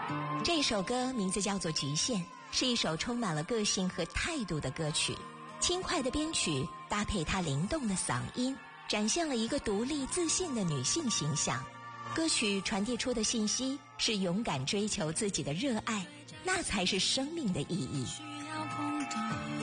这首歌名字叫做《局限》，是一首充满了个性和态度的歌曲。轻快的编曲搭配她灵动的嗓音，展现了一个独立自信的女性形象。歌曲传递出的信息是勇敢追求自己的热爱，那才是生命的意义。 需要碰到